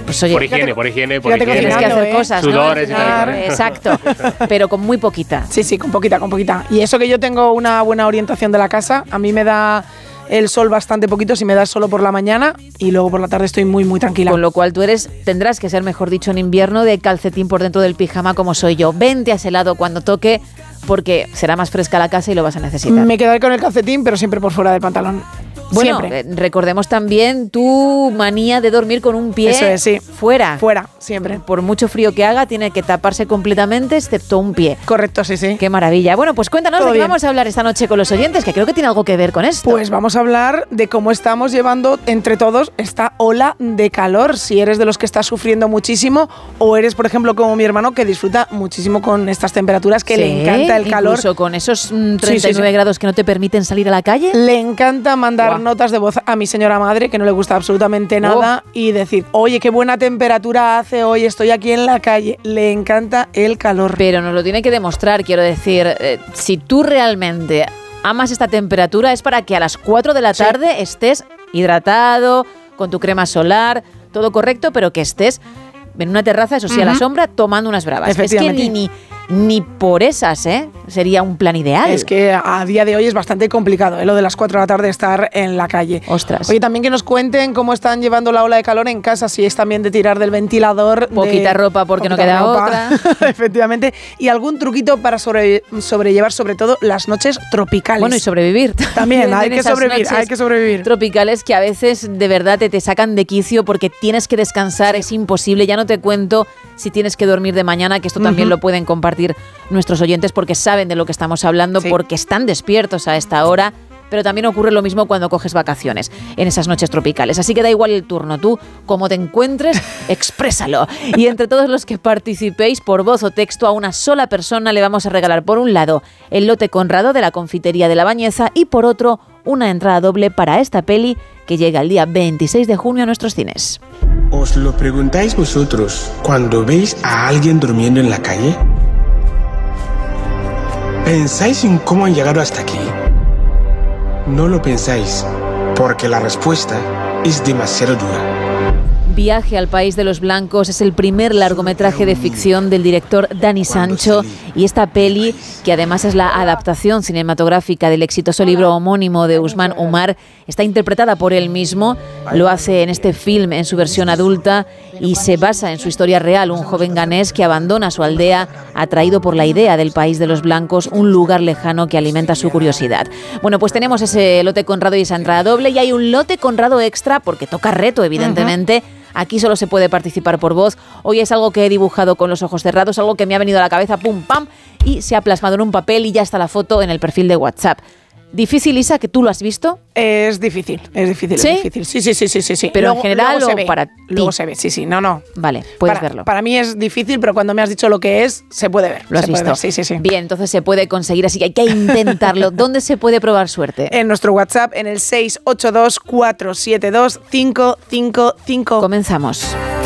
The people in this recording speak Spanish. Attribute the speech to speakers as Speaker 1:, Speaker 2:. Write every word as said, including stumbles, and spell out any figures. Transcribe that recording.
Speaker 1: pues oye,
Speaker 2: por higiene,
Speaker 1: fíjate,
Speaker 2: por higiene, por
Speaker 1: fíjate
Speaker 2: higiene.
Speaker 1: Tienes que hacer ¿eh? cosas,
Speaker 2: Sudores
Speaker 1: ¿no?
Speaker 2: y tal.
Speaker 1: Exacto, pero con muy poquita.
Speaker 3: Sí, sí, con poquita, con poquita. Y eso que yo tengo una buena orientación de la casa, a mí me da el sol bastante poquito, si me da solo por la mañana y luego por la tarde estoy muy, muy tranquila.
Speaker 1: Con lo cual tú eres, tendrás que ser, mejor dicho, en invierno de calcetín por dentro del pijama como soy yo. Vente a ese lado cuando toque porque será más fresca la casa y lo vas a necesitar.
Speaker 3: Me quedaré con el calcetín, pero siempre por fuera del pantalón.
Speaker 1: Bueno,
Speaker 3: siempre.
Speaker 1: Eh, recordemos también tu manía de dormir con un pie
Speaker 3: Eso es, sí.
Speaker 1: fuera.
Speaker 3: Fuera, siempre.
Speaker 1: Por mucho frío que haga, tiene que taparse completamente, excepto un pie.
Speaker 3: Correcto, sí, sí.
Speaker 1: Qué maravilla. Bueno, pues cuéntanos
Speaker 3: Todo
Speaker 1: de qué
Speaker 3: bien.
Speaker 1: vamos a hablar esta noche con los oyentes, que creo que tiene algo que ver con esto.
Speaker 3: Pues vamos a hablar de cómo estamos llevando entre todos esta ola de calor. Si eres de los que está sufriendo muchísimo o eres, por ejemplo, como mi hermano, que disfruta muchísimo con estas temperaturas, que
Speaker 1: Sí,
Speaker 3: le encanta el calor.
Speaker 1: Incluso con esos mm, treinta y nueve
Speaker 3: Sí, sí, sí.
Speaker 1: grados que no te permiten salir a la calle.
Speaker 3: Le encanta mandar
Speaker 1: Guau.
Speaker 3: notas de voz a mi señora madre, que no le gusta absolutamente nada,
Speaker 1: Oh.
Speaker 3: y decir, oye, qué buena temperatura hace hoy, estoy aquí en la calle. Le encanta el calor.
Speaker 1: Pero nos lo tiene que demostrar, quiero decir, eh, si tú realmente amas esta temperatura es para que a las cuatro de la
Speaker 3: Sí.
Speaker 1: tarde estés hidratado, con tu crema solar, todo correcto, pero que estés en una terraza, eso sí, a la
Speaker 3: Ujú.
Speaker 1: sombra, tomando unas bravas. Es que
Speaker 3: Efectivamente.
Speaker 1: ni, ni, ni por esas, ¿eh? Sería un plan ideal.
Speaker 3: Es que a día de hoy es bastante complicado, ¿eh? Lo de las cuatro de la tarde estar en la calle.
Speaker 1: Ostras.
Speaker 3: Oye, también que nos cuenten cómo están llevando la ola de calor en casa, si es también de tirar del ventilador.
Speaker 1: Poquita
Speaker 3: de,
Speaker 1: ropa porque no
Speaker 3: poquita
Speaker 1: queda
Speaker 3: ropa,
Speaker 1: otra.
Speaker 3: Efectivamente. Y algún truquito para sobre, sobrellevar sobre todo las noches tropicales.
Speaker 1: Bueno, y sobrevivir.
Speaker 3: También, hay
Speaker 1: En
Speaker 3: que
Speaker 1: esas
Speaker 3: sobrevivir,
Speaker 1: noches
Speaker 3: hay que sobrevivir.
Speaker 1: Tropicales que a veces de verdad te, te sacan de quicio porque tienes que descansar, es imposible. Ya no te cuento si tienes que dormir de mañana, que esto también
Speaker 3: Ujú.
Speaker 1: lo pueden compartir nuestros oyentes porque saben de lo que estamos hablando,
Speaker 3: Sí.
Speaker 1: porque están despiertos a esta hora. Pero también ocurre lo mismo cuando coges vacaciones en esas noches tropicales. Así que da igual el turno. Tú, como te encuentres, exprésalo. Y entre todos los que participéis por voz o texto, a una sola persona le vamos a regalar, por un lado, el lote Conrado de la confitería de La Bañeza y por otro, una entrada doble para esta peli que llega el día veintiséis de junio a nuestros cines.
Speaker 4: ¿Os lo preguntáis vosotros cuando veis a alguien durmiendo en la calle? ¿Pensáis en cómo han llegado hasta aquí? No lo pensáis, porque la respuesta es demasiado dura.
Speaker 1: Viaje al País de los Blancos es el primer largometraje de ficción del director Dani Sancho y esta peli, que además es la adaptación cinematográfica del exitoso libro homónimo de Usman Umar, está interpretada por él mismo, lo hace en este film en su versión adulta y se basa en su historia real, un joven ganés que abandona su aldea atraído por la idea del País de los Blancos, un lugar lejano que alimenta su curiosidad. Bueno, pues tenemos ese lote Conrado y esa entrada doble y hay un lote Conrado extra porque toca reto, evidentemente. Uh-huh. Aquí solo se puede participar por voz. Hoy es algo que he dibujado con los ojos cerrados, algo que me ha venido a la cabeza, pum, pam, y se ha plasmado en un papel y ya está la foto en el perfil de WhatsApp. ¿Difícil, Isa, que tú lo has visto?
Speaker 3: Es difícil, es difícil,
Speaker 1: ¿Sí?
Speaker 3: es difícil. Sí, sí, sí, sí, sí, sí.
Speaker 1: Pero
Speaker 3: luego,
Speaker 1: en general
Speaker 3: luego se
Speaker 1: o
Speaker 3: ve,
Speaker 1: para ti.
Speaker 3: Luego se ve, sí, sí, no, no.
Speaker 1: Vale, puedes
Speaker 3: para,
Speaker 1: verlo.
Speaker 3: Para mí es difícil, pero cuando me has dicho lo que es, se puede ver.
Speaker 1: ¿Lo has
Speaker 3: se puede
Speaker 1: visto?
Speaker 3: ver, sí, sí, sí.
Speaker 1: Bien, entonces se puede conseguir, así que hay que intentarlo. ¿Dónde se puede probar suerte?
Speaker 3: En nuestro WhatsApp, en el seis ocho dos, cuatro siete dos, cinco cinco cinco.
Speaker 1: Comenzamos.